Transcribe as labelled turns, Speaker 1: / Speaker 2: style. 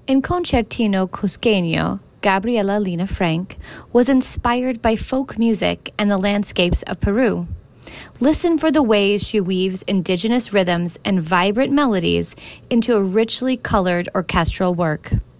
Speaker 1: In Concertino Cusqueño, Gabriela Lina Frank was inspired by folk music and the landscapes of Peru. Listen for the ways she weaves indigenous rhythms and vibrant melodies into a richly colored orchestral work.